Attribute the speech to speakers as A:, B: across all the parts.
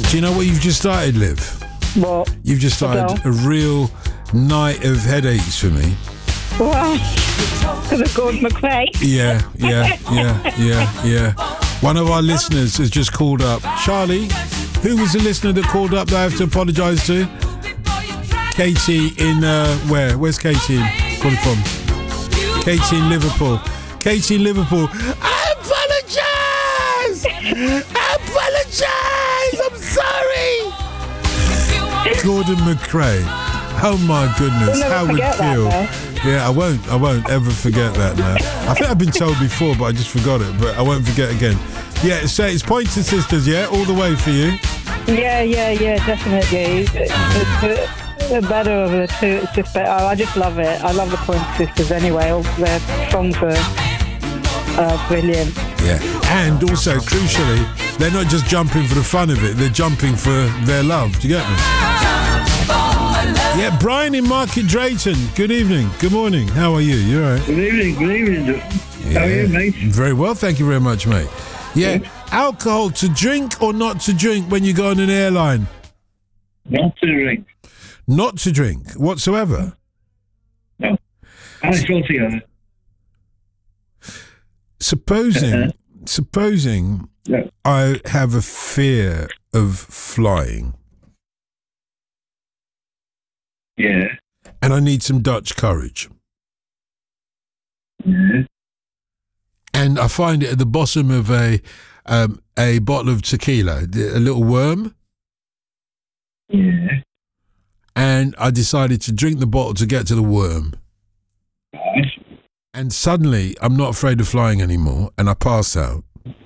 A: Do you know what you've just started, Liv?
B: What?
A: You've just started a real night of headaches for me.
B: Wow. Because of Gordon McRae.
A: Yeah. One of our listeners has just called up. Charlie, who was the listener that called up that I have to apologise to? Katie in, where? Where's Katie calling from? Katie in Liverpool. Katie in Liverpool. I apologise! I'm sorry! Gordon McRae. Oh my goodness, how would feel. Yeah, I won't ever forget that now. I think I've been told before, but I just forgot it, but I won't forget again. Yeah, so it's Pointer Sisters, yeah? All the way for you?
B: Yeah, definitely. The better of the two, it's just better. I just love it. I love the Pointer Sisters anyway. All their songs are brilliant.
A: Yeah, and also, crucially, they're not just jumping for the fun of it, they're jumping for their love. Do you get me? Yeah, Brian in Market Drayton. Good evening. Good morning. How are you? You all right?
C: Good evening.
A: Yeah.
C: How are you, mate?
A: Very well, thank you very much, mate. Yeah, alcohol to drink or not to drink when you go on an airline?
C: Not to drink.
A: Not to drink whatsoever?
C: No. I still together.
A: Supposing
C: Yeah.
A: I have a fear of flying.
C: Yeah.
A: And I need some Dutch courage.
C: Yeah.
A: And I find it at the bottom of a bottle of tequila, a little worm.
C: Yeah.
A: And I decided to drink the bottle to get to the worm.
C: Right.
A: And suddenly, I'm not afraid of flying anymore, and I pass out.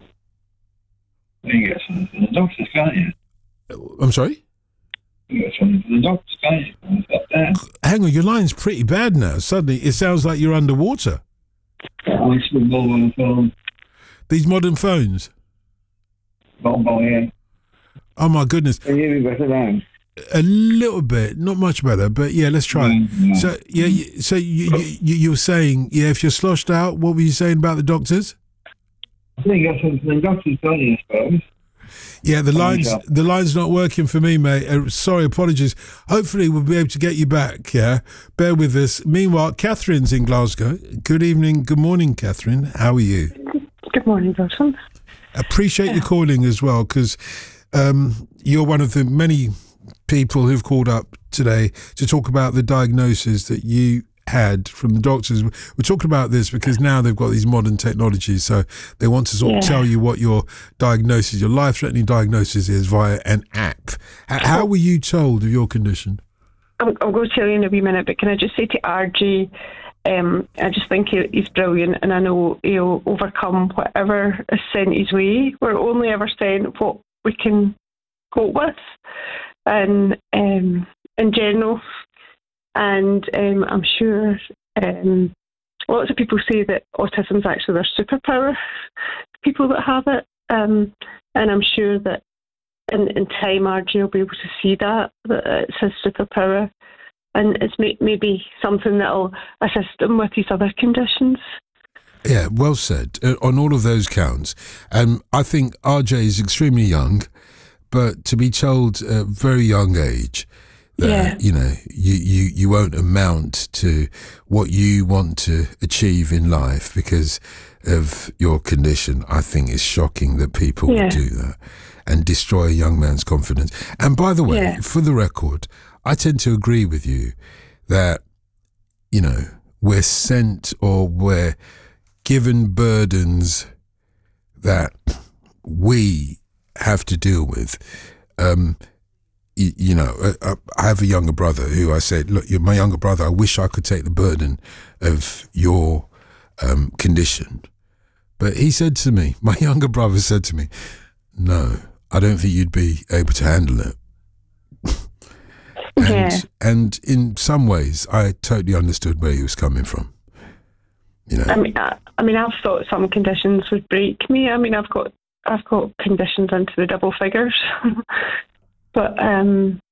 C: You get something from the doctors, can't you?
A: I'm sorry?
C: You get something from the doctors, can't you?
A: Hang on, your line's pretty bad now. Suddenly, it sounds like you're underwater.
C: I still mobile phone.
A: These modern phones?
C: Mobile, yeah.
A: Oh, my goodness.
C: Can you hear me better now?
A: A little bit, not much better, but yeah, let's try it.
C: Yeah.
A: So, you were saying, if you're sloshed out, what were you saying about the doctors?
C: I think you got something from the doctors, can't you, I suppose?
A: Yeah, the line's not working for me, mate. Sorry, apologies. Hopefully we'll be able to get you back, yeah? Bear with us. Meanwhile, Catherine's in Glasgow. Good evening, good morning, Catherine. How are you?
B: Good morning, Dalton.
A: Appreciate you calling as well, because you're one of the many people who've called up today to talk about the diagnosis that you had from the doctors. We're talking about this because now they've got these modern technologies, so they want to sort of tell you what your diagnosis, your life-threatening diagnosis is via an app. How were you told of your condition?
D: I'm going to tell you in a wee minute, but can I just say to RG, I just think he's brilliant, and I know he'll overcome whatever is sent his way. We're only ever sent what we can cope with, and in general. And I'm sure lots of people say that autism is actually their superpower, people that have it. And I'm sure that in time, RG will be able to see that it's his superpower. And it's maybe something that will assist him with his other conditions.
A: Yeah, well said. On all of those counts. I think RJ is extremely young, but to be told at a very young age that, you won't amount to what you want to achieve in life because of your condition, I think is shocking that people would do that and destroy a young man's confidence. And by the way, for the record, I tend to agree with you that, we're sent or we're given burdens that we have to deal with. I have a younger brother who I said, look, you're my younger brother. I wish I could take the burden of your condition. But he said to me, my younger brother said to me, no, I don't think you'd be able to handle it. And in some ways, I totally understood where he was coming from.
D: I mean, I've thought some conditions would break me. I mean, I've got conditions into the double figures, but